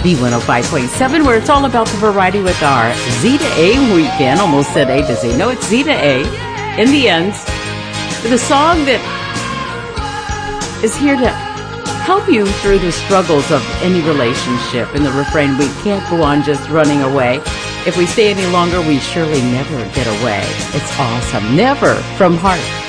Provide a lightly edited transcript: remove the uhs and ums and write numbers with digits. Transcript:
B105.7, where it's all about the variety with our Z to A weekend. Almost said A to Z. No, it's Z to A. In the end, with a song that is here to help you through the struggles of any relationship. And the refrain, we can't go on just running away. If we stay any longer, we surely never get away. It's awesome. Never, from Heart.